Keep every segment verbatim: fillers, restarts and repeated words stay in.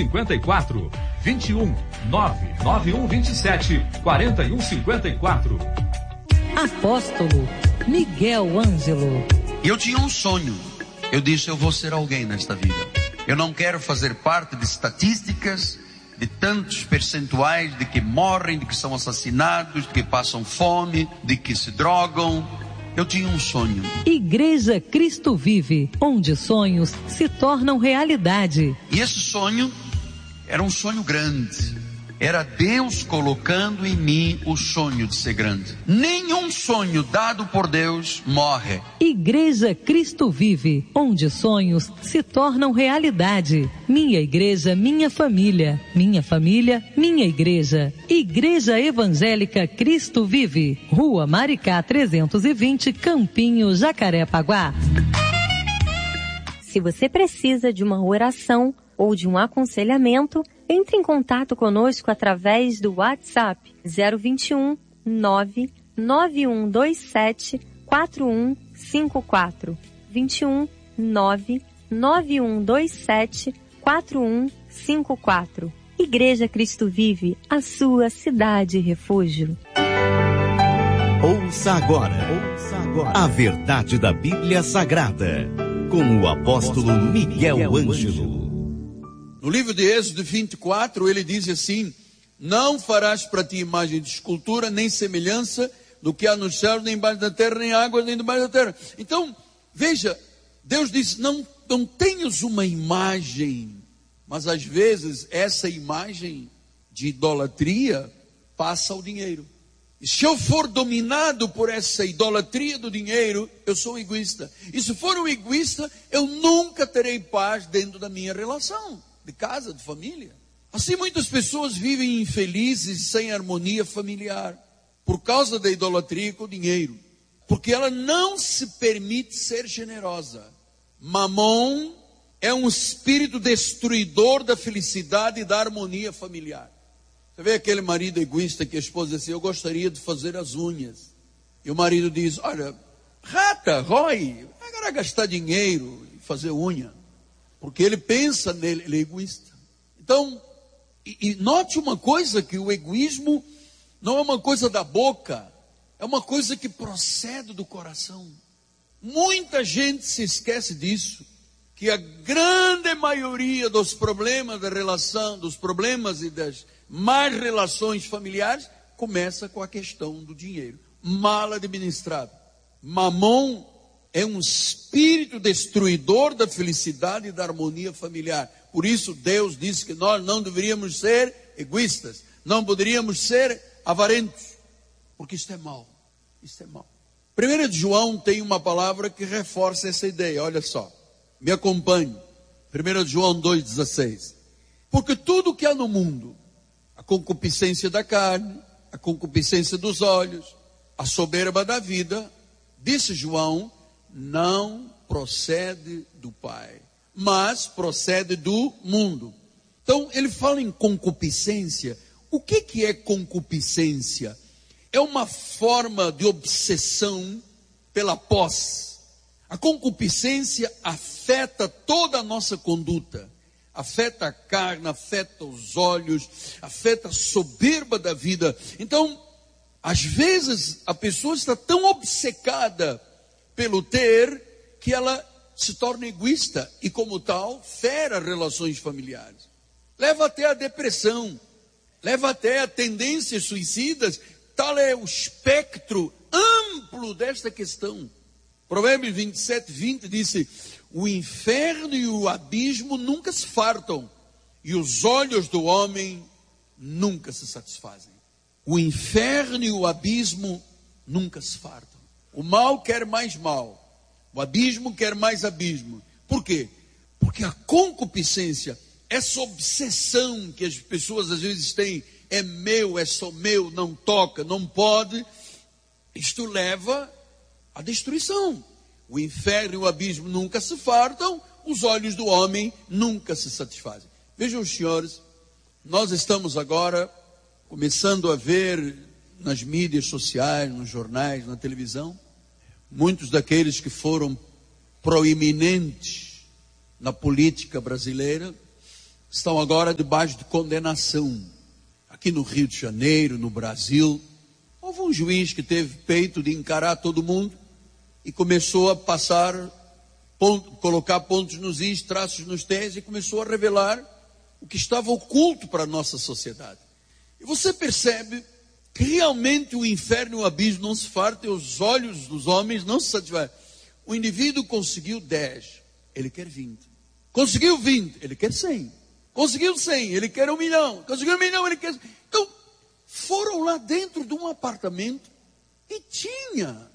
cinquenta e quatro. vinte e um, nove nove um vinte e sete, quarenta e um cinquenta e quatro. Apóstolo Miguel Ângelo. Eu tinha um sonho. Eu disse, eu vou ser alguém nesta vida. Eu não quero fazer parte de estatísticas, de tantos percentuais de que morrem, de que são assassinados, de que passam fome, de que se drogam. Eu tinha um sonho. Igreja Cristo Vive, onde sonhos se tornam realidade. E esse sonho era um sonho grande. Era Deus colocando em mim o sonho de ser grande. Nenhum sonho dado por Deus morre. Igreja Cristo Vive, onde sonhos se tornam realidade. Minha igreja, minha família. Minha família, minha igreja. Igreja Evangélica Cristo Vive. Rua Maricá trezentos e vinte, Campinho, Jacarepaguá. Se você precisa de uma oração ou de um aconselhamento, entre em contato conosco através do WhatsApp zero vinte e um, nove nove um dois sete, quatro um cinco quatro. vinte e um, nove nove um dois sete, quatro um cinco quatro. Igreja Cristo Vive, a sua cidade refúgio. Ouça agora, ouça agora a verdade da Bíblia Sagrada, com o apóstolo Miguel Ângelo. No livro de Êxodo vinte e quatro, ele diz assim: não farás para ti imagem de escultura, nem semelhança do que há no céu, nem embaixo da terra, nem água, nem debaixo da terra. Então, veja, Deus disse, não, não tenhas uma imagem, mas às vezes essa imagem de idolatria passa ao dinheiro. E se eu for dominado por essa idolatria do dinheiro, eu sou um egoísta. E se for um egoísta, eu nunca terei paz dentro da minha relação de casa, de família. Assim muitas pessoas vivem infelizes, sem harmonia familiar, por causa da idolatria com o dinheiro, porque ela não se permite ser generosa. Mamon é um espírito destruidor da felicidade e da harmonia familiar. Você vê aquele marido egoísta que a esposa diz assim, eu gostaria de fazer as unhas, e o marido diz, olha, rata, rói, agora gastar dinheiro e fazer unha. Porque ele pensa nele, ele é egoísta. Então, e, e note uma coisa, que o egoísmo não é uma coisa da boca, é uma coisa que procede do coração. Muita gente se esquece disso, que a grande maioria dos problemas da relação, dos problemas e das más relações familiares, começa com a questão do dinheiro, mal administrado. Mamon é um espírito destruidor da felicidade e da harmonia familiar. Por isso Deus disse que nós não deveríamos ser egoístas, não poderíamos ser avarentos, porque isto é mal, isto é mal. Primeiro de João tem uma palavra que reforça essa ideia, olha só, me acompanhe. Primeiro de João dois, dezesseis. Porque tudo que há no mundo, a concupiscência da carne, a concupiscência dos olhos, a soberba da vida, disse João, não procede do Pai, mas procede do mundo. Então ele fala em concupiscência. O que que é concupiscência? É uma forma de obsessão pela posse. A concupiscência afeta toda a nossa conduta, afeta a carne, afeta os olhos, afeta a soberba da vida. Então, às vezes a pessoa está tão obcecada pelo ter, que ela se torna egoísta e como tal, fere relações familiares. Leva até a depressão, leva até a tendências suicidas, tal é o espectro amplo desta questão. Provérbios vinte e sete, vinte disse, o inferno e o abismo nunca se fartam, e os olhos do homem nunca se satisfazem. O inferno e o abismo nunca se fartam. O mal quer mais mal, o abismo quer mais abismo. Por quê? Porque a concupiscência, essa obsessão que as pessoas às vezes têm, é meu, é só meu, não toca, não pode, isto leva à destruição. O inferno e o abismo nunca se fartam, os olhos do homem nunca se satisfazem. Vejam os senhores, nós estamos agora começando a ver nas mídias sociais, nos jornais, na televisão, muitos daqueles que foram proeminentes na política brasileira, estão agora debaixo de condenação. Aqui no Rio de Janeiro, no Brasil, houve um juiz que teve peito de encarar todo mundo e começou a passar, ponto, colocar pontos nos is, traços nos t's e começou a revelar o que estava oculto para a nossa sociedade. E você percebe que realmente o inferno e o abismo não se fartam, e os olhos dos homens não se satisfazem. O indivíduo conseguiu dez, ele quer vinte. Conseguiu vinte, ele quer cem. Conseguiu cem, ele quer um milhão. Conseguiu um milhão, ele quer... Então, foram lá dentro de um apartamento e tinha,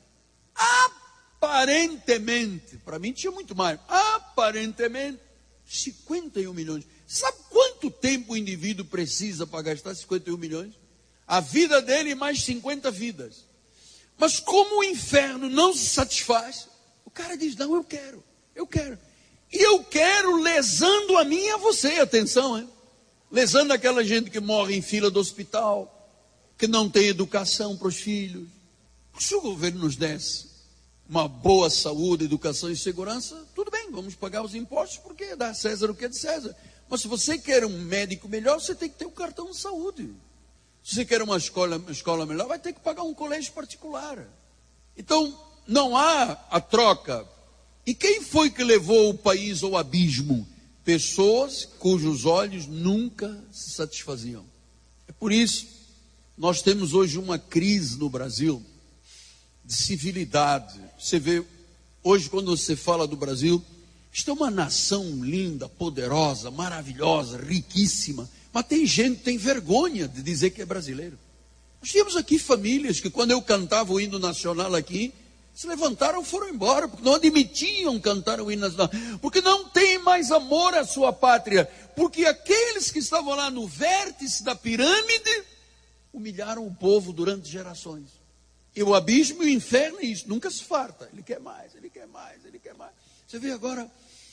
aparentemente, para mim tinha muito mais, aparentemente, cinquenta e um milhões. Sabe quanto tempo o indivíduo precisa para gastar cinquenta e um milhões? A vida dele e mais cinquenta vidas. Mas como o inferno não se satisfaz, o cara diz, não, eu quero, eu quero. E eu quero lesando a mim e a você, atenção, hein? Lesando aquela gente que morre em fila do hospital, que não tem educação para os filhos. Se o governo nos desse uma boa saúde, educação e segurança, tudo bem, vamos pagar os impostos, porque dá a César o que é de César. Mas se você quer um médico melhor, você tem que ter um cartão de saúde. Se você quer uma escola, uma escola melhor, vai ter que pagar um colégio particular. Então, não há a troca. E quem foi que levou o país ao abismo? Pessoas cujos olhos nunca se satisfaziam. É por isso, nós temos hoje uma crise no Brasil de civilidade. Você vê, hoje quando você fala do Brasil, isto é uma nação linda, poderosa, maravilhosa, riquíssima. Mas tem gente que tem vergonha de dizer que é brasileiro. Nós tínhamos aqui famílias que quando eu cantava o hino nacional aqui, se levantaram e foram embora, porque não admitiam cantar o hino nacional, porque não tem mais amor à sua pátria, porque aqueles que estavam lá no vértice da pirâmide, humilharam o povo durante gerações. E o abismo e o inferno é isso, nunca se farta, ele quer mais, ele quer mais, ele quer mais. Você vê agora,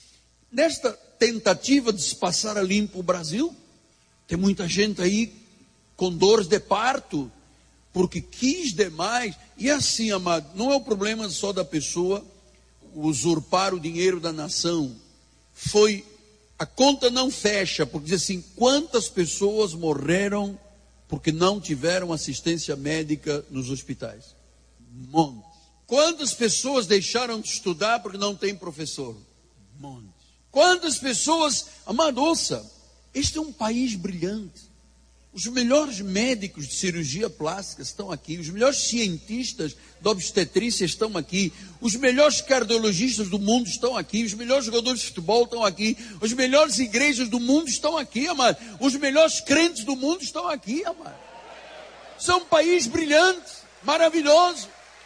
nesta tentativa de se passar a limpo o Brasil, tem muita gente aí com dores de parto, porque quis demais. E assim, amado, não é o problema só da pessoa usurpar o dinheiro da nação. Foi, a conta não fecha, porque diz assim, quantas pessoas morreram porque não tiveram assistência médica nos hospitais? Montes. Quantas pessoas deixaram de estudar porque não tem professor? Montes. Quantas pessoas, amado, ouça, este é um país brilhante. Os melhores médicos de cirurgia plástica estão aqui, os melhores cientistas da obstetrícia estão aqui, os melhores cardiologistas do mundo estão aqui, os melhores jogadores de futebol estão aqui, as melhores igrejas do mundo estão aqui, amado. Os melhores crentes do mundo estão aqui, amado. Isso é um país brilhante, maravilhoso.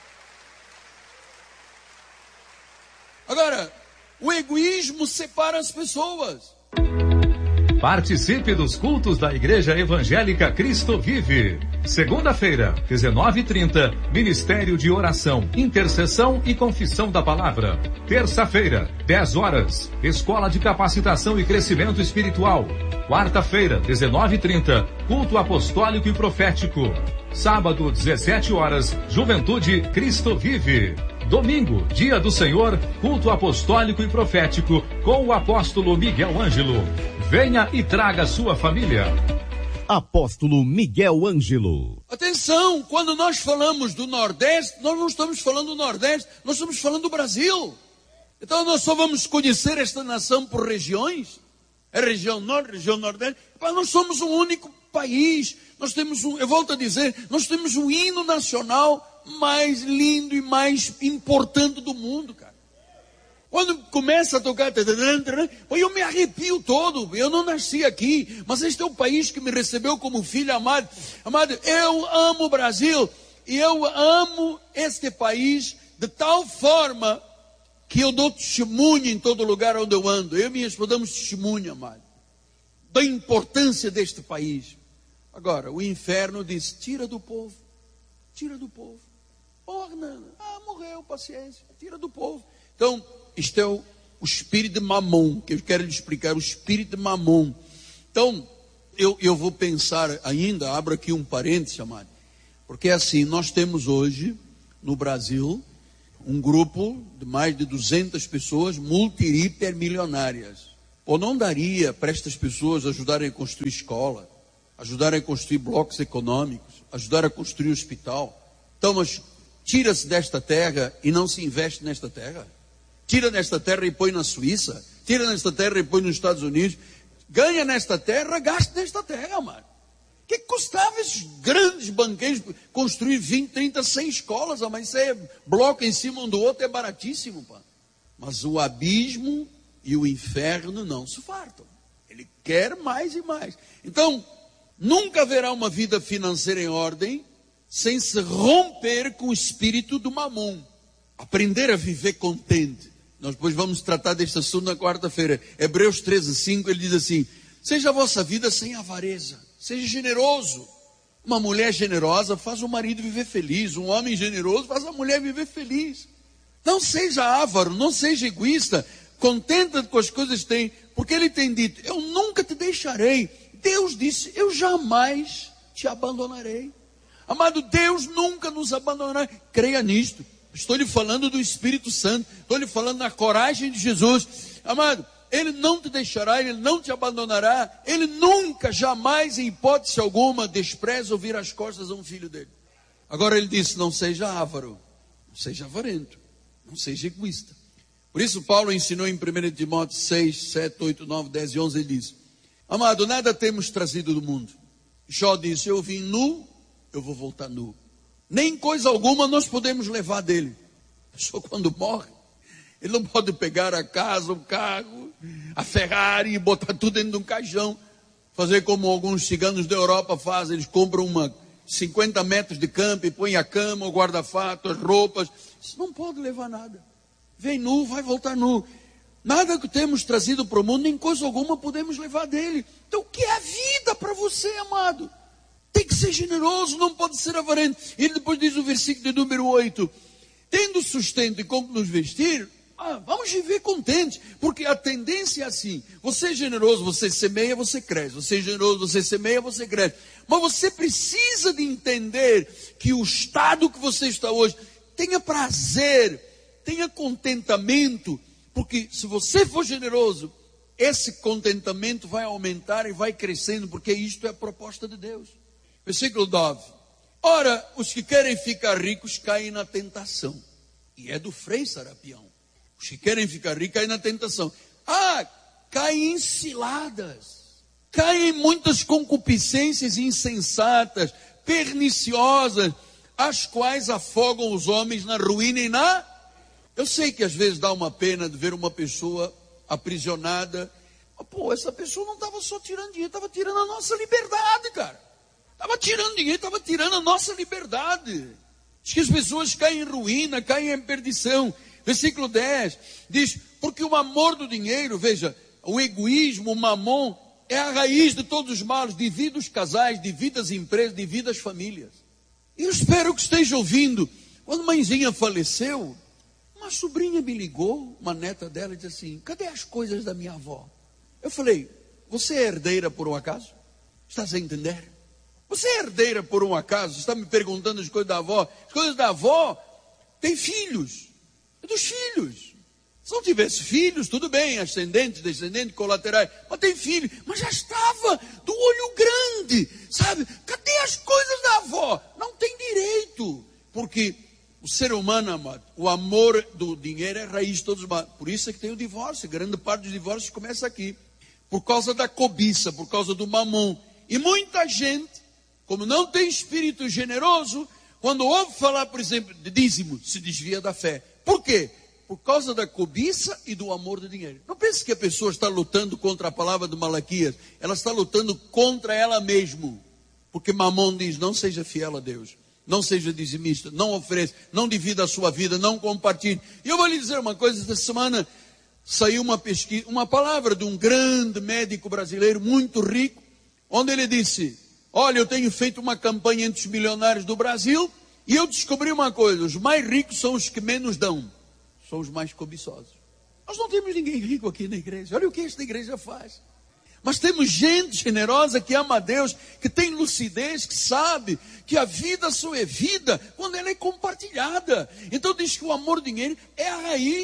Agora, o egoísmo separa as pessoas. Participe dos cultos da Igreja Evangélica Cristo Vive. Segunda-feira, dezenove e trinta, Ministério de Oração, Intercessão e Confissão da Palavra. Terça-feira, dez horas, Escola de Capacitação e Crescimento Espiritual. Quarta-feira, dezenove e trinta, Culto Apostólico e Profético. Sábado, dezessete horas, Juventude Cristo Vive. Domingo, Dia do Senhor, Culto Apostólico e Profético, com o apóstolo Miguel Ângelo. Venha e traga sua família. Apóstolo Miguel Ângelo. Atenção, quando nós falamos do Nordeste, nós não estamos falando do Nordeste, nós estamos falando do Brasil. Então nós só vamos conhecer esta nação por regiões. É região Norte, região Nordeste. Mas nós somos um único país. Nós temos um, eu volto a dizer, nós temos um hino nacional mais lindo e mais importante do mundo, cara. Quando começa a tocar, eu me arrepio todo. Eu não nasci aqui, mas este é o país que me recebeu como filho amado. Amado, eu amo o Brasil e eu amo este país de tal forma que eu dou testemunho em todo lugar onde eu ando. Eu e minha esposa damos testemunho, amado, da importância deste país. Agora, o inferno diz, tira do povo, tira do povo. Porra, não. Ah, morreu, paciência, tira do povo. Então, isto é o, o espírito de Mamon, que eu quero lhe explicar, o espírito de Mamon. Então, eu, eu vou pensar ainda, abro aqui um parênteses, amado, porque assim, nós temos hoje, no Brasil, um grupo de mais de duzentas pessoas multi-hipermilionárias. Ou não daria para estas pessoas ajudarem a construir escola, ajudarem a construir blocos econômicos, ajudar a construir hospital? Então, mas tira-se desta terra e não se investe nesta terra? Tira nesta terra e põe na Suíça, tira nesta terra e põe nos Estados Unidos, ganha nesta terra, gasta nesta terra, mano. O que custava esses grandes banqueiros construir vinte, trinta, cem escolas? Mas isso é bloco em cima um do outro, é baratíssimo, pá. Mas o abismo e o inferno não se fartam. Ele quer mais e mais. Então, nunca haverá uma vida financeira em ordem sem se romper com o espírito do mamon. Aprender a viver contente. Nós depois vamos tratar deste assunto na quarta-feira. Hebreus treze, cinco, ele diz assim: seja a vossa vida sem avareza, seja generoso. Uma mulher generosa faz o marido viver feliz. Um homem generoso faz a mulher viver feliz. Não seja avaro, não seja egoísta. Contenta com as coisas que tem, porque ele tem dito: eu nunca te deixarei. Deus disse: eu jamais te abandonarei. Amado, Deus nunca nos abandonará. Creia nisto. Estou lhe falando do Espírito Santo, estou lhe falando da coragem de Jesus. Amado, Ele não te deixará, Ele não te abandonará. Ele nunca, jamais, em hipótese alguma, despreza ou vira as costas a um filho dele. Agora ele disse: não seja avaro, não seja avarento, não seja egoísta. Por isso Paulo ensinou em primeiro Timóteo seis, sete, oito, nove, dez e onze, ele diz: amado, nada temos trazido do mundo. Jó disse: eu vim nu, eu vou voltar nu. Nem coisa alguma nós podemos levar dele. A pessoa, quando morre, ele não pode pegar a casa, o carro, a Ferrari e botar tudo dentro de um caixão. Fazer como alguns ciganos da Europa fazem. Eles compram uma cinquenta metros de campo e põem a cama, o guarda-fato, as roupas. Isso não pode levar nada. Vem nu, vai voltar nu. Nada que temos trazido para o mundo, nem coisa alguma podemos levar dele. Então o que é a vida para você, amado? Tem que ser generoso, não pode ser avarento. Ele depois diz no versículo de número oito: tendo sustento e como nos vestir, ah, vamos viver contentes. Porque a tendência é assim: você é generoso, você semeia, você cresce. Você é generoso, você semeia, você cresce. Mas você precisa de entender que o estado que você está hoje, tenha prazer, tenha contentamento. Porque se você for generoso, esse contentamento vai aumentar e vai crescendo. Porque isto é a proposta de Deus. Versículo nove. Ora, os que querem ficar ricos caem na tentação. E é do Frei Serapião. Os que querem ficar ricos caem na tentação. Ah, caem em ciladas. Caem em muitas concupiscências insensatas, perniciosas, as quais afogam os homens na ruína e na... Eu sei que às vezes dá uma pena de ver uma pessoa aprisionada. Pô, essa pessoa não estava só tirando dinheiro, estava tirando a nossa liberdade, cara. Estava tirando dinheiro, estava tirando a nossa liberdade. Diz que as pessoas caem em ruína, caem em perdição. Versículo dez diz: porque o amor do dinheiro, veja, o egoísmo, o mamon, é a raiz de todos os males. Divide os casais, divide as empresas, divide as famílias. E eu espero que esteja ouvindo. Quando mãezinha faleceu, uma sobrinha me ligou, uma neta dela, e disse assim: cadê as coisas da minha avó? Eu falei: você é herdeira por um acaso? Estás a entender? Você é herdeira por um acaso? Você está me perguntando as coisas da avó? As coisas da avó tem filhos. É dos filhos. Se não tivesse filhos, tudo bem, ascendentes, descendentes, colaterais. Mas tem filho. Mas já estava do olho grande, sabe? Cadê as coisas da avó? Não tem direito. Porque o ser humano, amado, o amor do dinheiro é a raiz de todos os males. Por isso é que tem o divórcio. Grande parte dos divórcios começa aqui. Por causa da cobiça, por causa do mamon. E muita gente, como não tem espírito generoso, quando ouve falar, por exemplo, de dízimo, se desvia da fé. Por quê? Por causa da cobiça e do amor do dinheiro. Não pense que a pessoa está lutando contra a palavra de Malaquias. Ela está lutando contra ela mesma. Porque Mamon diz: não seja fiel a Deus. Não seja dizimista. Não ofereça. Não divida a sua vida. Não compartilhe. E eu vou lhe dizer uma coisa. Esta semana saiu uma pesquisa, uma palavra de um grande médico brasileiro, muito rico, onde ele disse: olha, eu tenho feito uma campanha entre os milionários do Brasil e eu descobri uma coisa: os mais ricos são os que menos dão, são os mais cobiçosos. Nós não temos ninguém rico aqui na igreja. Olha o que esta igreja faz. Mas temos gente generosa que ama a Deus, que tem lucidez, que sabe que a vida só é vida quando ela é compartilhada. Então diz que o amor ao dinheiro é a raiz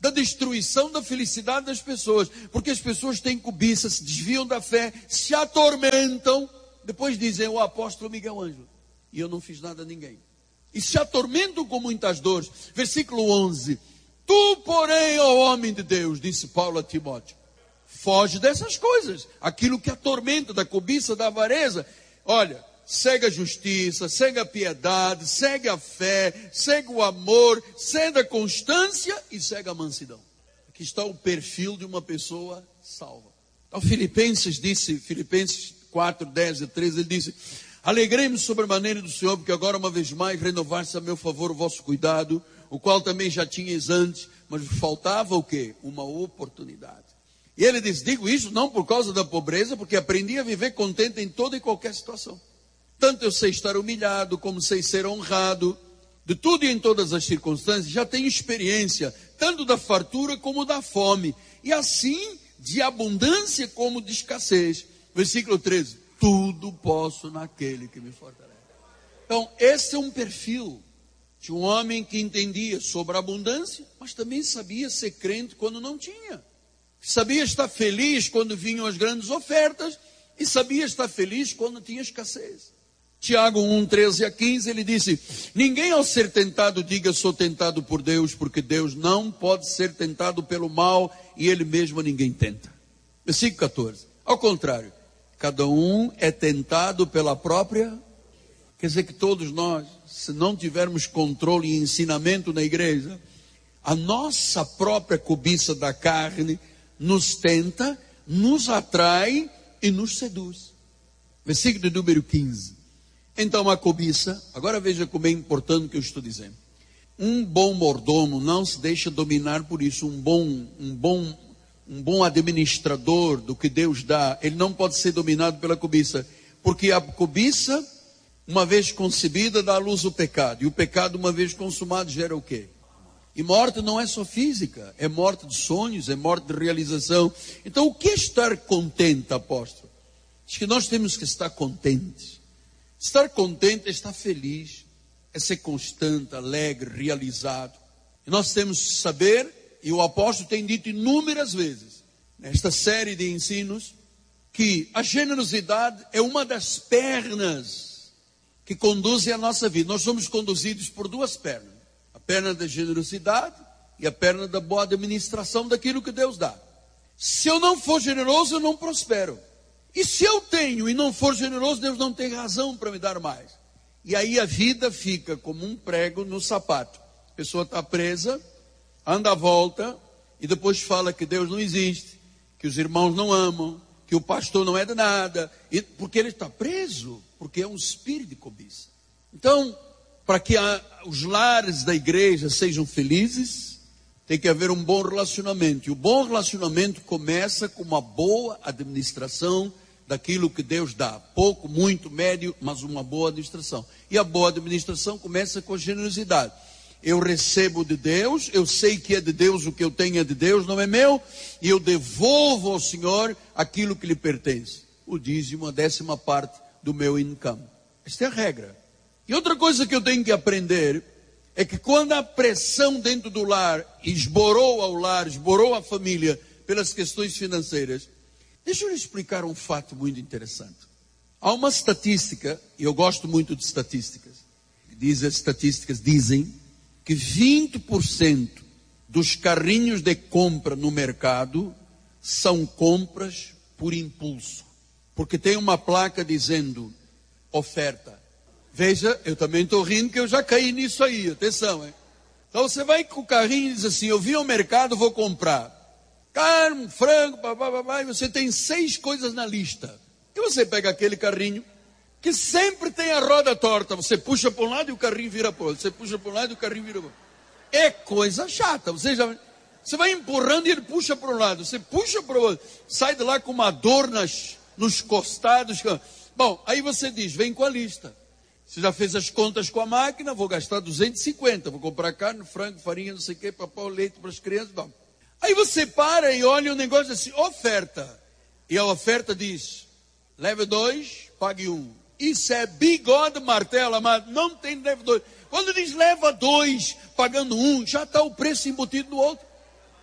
da destruição da felicidade das pessoas, porque as pessoas têm cobiça, se desviam da fé, se atormentam, depois dizem: o apóstolo Miguel Ângelo, e eu não fiz nada a ninguém. E se atormentam com muitas dores. Versículo onze: tu, porém, ó homem de Deus, disse Paulo a Timóteo, foge dessas coisas, aquilo que atormenta, da cobiça, da avareza. Olha, segue a justiça, segue a piedade, segue a fé, segue o amor, segue a constância e segue a mansidão. Aqui está o perfil de uma pessoa salva. Então, Filipenses disse, Filipenses quatro, dez e treze, ele disse: alegrei-me sobremaneira do Senhor, porque agora uma vez mais renovar-se a meu favor o vosso cuidado, o qual também já tinhas antes, mas faltava o quê? Uma oportunidade. E ele diz: digo isso não por causa da pobreza, porque aprendi a viver contente em toda e qualquer situação. Tanto eu sei estar humilhado, como sei ser honrado, de tudo e em todas as circunstâncias, já tenho experiência, tanto da fartura como da fome, e assim de abundância como de escassez. Versículo treze, tudo posso naquele que me fortalece. Então, esse é um perfil de um homem que entendia sobre a abundância, mas também sabia ser crente quando não tinha. Sabia estar feliz quando vinham as grandes ofertas, e sabia estar feliz quando tinha escassez. Tiago um, treze a quinze, ele disse: ninguém ao ser tentado diga sou tentado por Deus, porque Deus não pode ser tentado pelo mal, e Ele mesmo ninguém tenta. Versículo catorze, ao contrário, cada um é tentado pela própria. Quer dizer que todos nós, se não tivermos controle e ensinamento na igreja, a nossa própria cobiça da carne nos tenta, nos atrai e nos seduz. Versículo de número quinze. Então a cobiça, agora veja como é importante o que eu estou dizendo. Um bom mordomo não se deixa dominar por isso. Um bom, um bom, um bom administrador do que Deus dá, ele não pode ser dominado pela cobiça. Porque a cobiça, uma vez concebida, dá à luz o pecado. E o pecado, uma vez consumado, gera o quê? E morte não é só física, é morte de sonhos, é morte de realização. Então o que é estar contente, apóstolo? Diz que nós temos que estar contentes. Estar contente é estar feliz, é ser constante, alegre, realizado. E nós temos que saber, e o apóstolo tem dito inúmeras vezes, nesta série de ensinos, que a generosidade é uma das pernas que conduzem a nossa vida. Nós somos conduzidos por duas pernas. A perna da generosidade e a perna da boa administração daquilo que Deus dá. Se eu não for generoso, eu não prospero. E se eu tenho e não for generoso, Deus não tem razão para me dar mais. E aí a vida fica como um prego no sapato. A pessoa está presa, anda à volta e depois fala que Deus não existe, que os irmãos não amam, que o pastor não é de nada, e, porque ele está preso, porque é um espírito de cobiça. Então, para que a, os lares da igreja sejam felizes, tem que haver um bom relacionamento. E o bom relacionamento começa com uma boa administração daquilo que Deus dá. Pouco, muito, médio, mas uma boa administração. E a boa administração começa com a generosidade. Eu recebo de Deus, eu sei que é de Deus, o que eu tenho é de Deus, não é meu, e eu devolvo ao Senhor aquilo que lhe pertence. O dízimo, a décima parte do meu income. Esta é a regra. E outra coisa que eu tenho que aprender é que quando a pressão dentro do lar esborou ao lar, esborou a família pelas questões financeiras, deixa eu lhe explicar um fato muito interessante. Há uma estatística, e eu gosto muito de estatísticas, diz, as estatísticas dizem que vinte por cento dos carrinhos de compra no mercado são compras por impulso, porque tem uma placa dizendo oferta. Veja, eu também estou rindo que eu já caí nisso aí, atenção, hein? Então você vai com o carrinho e diz assim, eu vim ao mercado, vou comprar carne, frango, babá, e você tem seis coisas na lista. E você pega aquele carrinho que sempre tem a roda torta, você puxa para um lado e o carrinho vira para o outro, você puxa para um lado e o carrinho vira para o outro. É coisa chata, você, já, você vai empurrando e ele puxa para um lado, você puxa para o outro, sai de lá com uma dor nas, nos costados. Bom, aí você diz, vem com a lista. Você já fez as contas com a máquina, vou gastar duzentos e cinquenta, vou comprar carne, frango, farinha, não sei o que, papel, leite para as crianças. Bom. Aí você para e olha o negócio assim, oferta. E a oferta diz, leve dois, pague um. Isso é bigode martelo, amado, não tem leve dois. Quando diz leva dois, pagando um, já está o preço embutido no outro.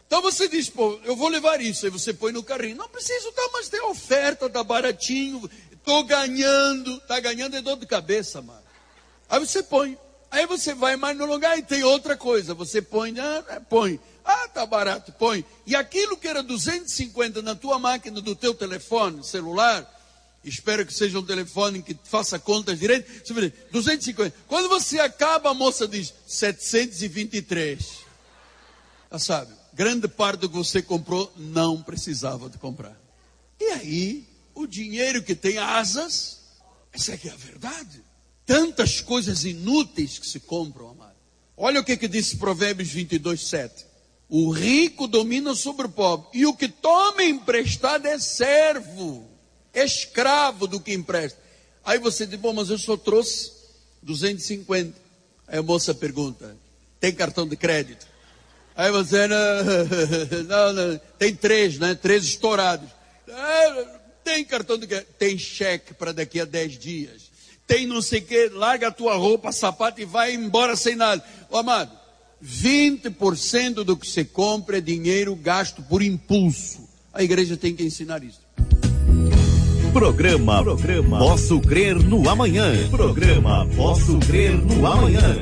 Então você diz, pô, eu vou levar isso. Aí você põe no carrinho. Não preciso, tá, mas tem oferta, tá baratinho. Tô ganhando. Tá ganhando é dor de cabeça, mano. Aí você põe. Aí você vai mais no lugar e tem outra coisa. Você põe, ah, põe. Ah, tá barato, põe. E aquilo que era duzentos e cinquenta na tua máquina, do teu telefone, celular, espero que seja um telefone que faça contas direito, você vê, duzentos e cinquenta. Quando você acaba, a moça diz, setecentos e vinte e três. Já sabe, grande parte do que você comprou, não precisava de comprar. E aí, o dinheiro que tem asas, essa aqui é a verdade. Tantas coisas inúteis que se compram, amado. Olha o que, que disse Provérbios vinte e dois, sete. O rico domina sobre o pobre, e o que toma emprestado é servo, escravo do que empresta. Aí você diz, bom, mas eu só trouxe duzentos e cinquenta. Aí a moça pergunta, tem cartão de crédito? Aí você, não, não, não tem três, né? Três estourados. Ah, tem cartão de crédito? Tem cheque para daqui a dez dias. Tem não sei o que, larga a tua roupa, sapato e vai embora sem nada. Ô, amado, vinte por cento do que você compra é dinheiro gasto por impulso. A igreja tem que ensinar isso. Programa, Programa Posso Crer no Amanhã. Programa Posso Crer no Amanhã.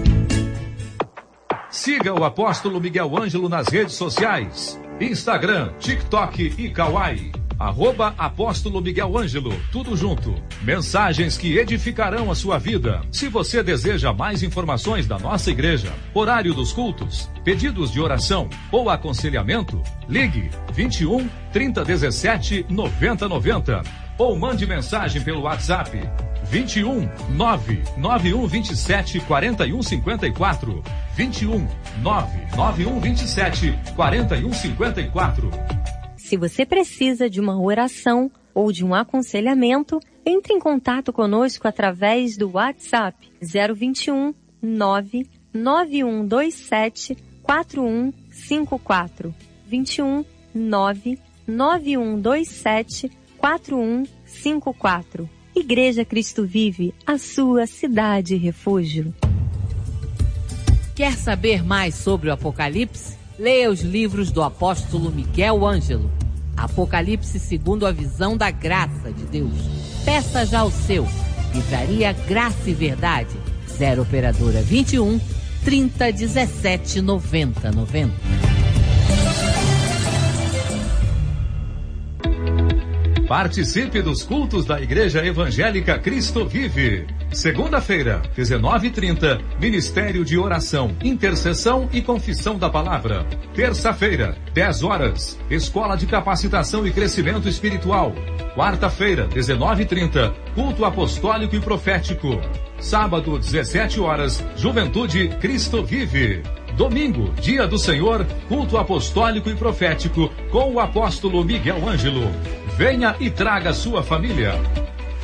Siga o apóstolo Miguel Ângelo nas redes sociais. Instagram, TikTok e Kawaii. Arroba Apóstolo Miguel Ângelo, tudo junto. Mensagens que edificarão a sua vida. Se você deseja mais informações da nossa igreja, horário dos cultos, pedidos de oração ou aconselhamento, ligue vinte e um, trinta, dezessete, noventa, noventa ou mande mensagem pelo WhatsApp vinte e um, nove nove um vinte e sete, quarenta e um cinquenta e quatro. vinte e um, nove nove um vinte e sete, quarenta e um cinquenta e quatro. Se você precisa de uma oração ou de um aconselhamento, entre em contato conosco através do WhatsApp zero vinte e um, nove nove um dois sete, quatro um cinco quatro. vinte e um, nove nove um dois sete, quatro um cinco quatro. Igreja Cristo Vive, a sua cidade refúgio. Quer saber mais sobre o Apocalipse? Leia os livros do apóstolo Miguel Ângelo. Apocalipse segundo a visão da graça de Deus. Peça já o seu. Livraria Graça e Verdade. Zero Operadora vinte e um, trinta, dezessete, noventa, noventa. Participe dos cultos da Igreja Evangélica Cristo Vive. Segunda-feira, dezenove e trinta, Ministério de Oração, Intercessão e Confissão da Palavra. Terça-feira, dez horas, Escola de Capacitação e Crescimento Espiritual. Quarta-feira, dezenove e trinta, Culto Apostólico e Profético. Sábado, dezessete horas, Juventude Cristo Vive. Domingo, Dia do Senhor, Culto Apostólico e Profético com o apóstolo Miguel Ângelo. Venha e traga sua família.